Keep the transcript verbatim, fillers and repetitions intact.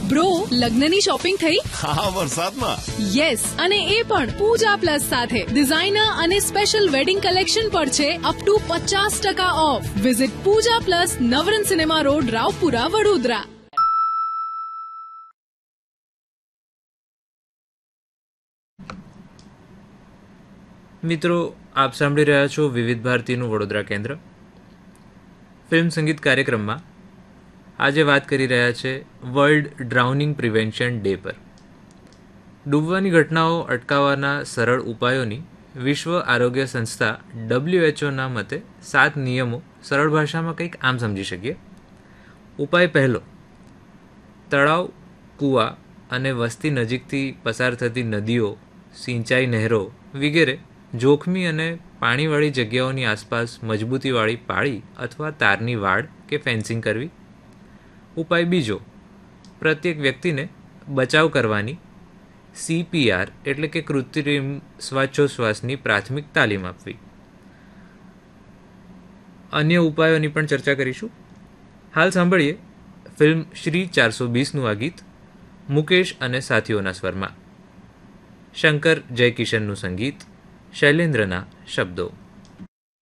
Bro, લગ્નની shopping થઈ? હા, વરસાદમાં. યસ, અને એ પણ પૂજા પ્લસ સાથે. ડિઝાઇનર અને સ્પેશિયલ વેડિંગ કલેક્શન પર છે અપ ટુ પચાસ ટકા of. Visit Pooja plus, Navrang cinema road, Raopura, Vadodara. મિત્રો, આપ સાંભળી રહ્યા છો વિવિધ ભારતીનું વડોદરા કેન્દ્ર. ફિલ્મ સંગીત કાર્યક્રમમાં આજે વાત કરી રહ્યા છે વર્લ્ડ ડ્રાઉનિંગ પ્રિવેન્શન ડે પર. ડૂબવાની ઘટનાઓ અટકાવવાના સરળ ઉપાયોની વિશ્વ આરોગ્ય સંસ્થા ડબલ્યુએચઓના મતે સાત નિયમો સરળ ભાષામાં કંઈક આમ સમજી શકીએ. ઉપાય પહેલો, તળાવ, કૂવા અને વસ્તી નજીકથી પસાર થતી નદીઓ, સિંચાઈ નહેરો વગેરે જોખમી અને પાણીવાળી જગ્યાઓની આસપાસ મજબૂતીવાળી પાળી અથવા તારની વાડ કે ફેન્સિંગ કરવી. ઉપાય બીજો, પ્રત્યેક વ્યક્તિને બચાવ કરવાની સીપીઆર એટલે કે કૃત્રિમ શ્વાસોચ્છ્વાસની પ્રાથમિક તાલીમ આપવી. અન્ય ઉપાયોની પણ ચર્ચા કરીશું. હાલ સાંભળીએ ફિલ્મ શ્રી ચારસો બીસનું આ ગીત મુકેશ અને સાથીઓના સ્વરમાં. શંકર જયકિશનનું સંગીત, શૈલેન્દ્રના શબ્દો.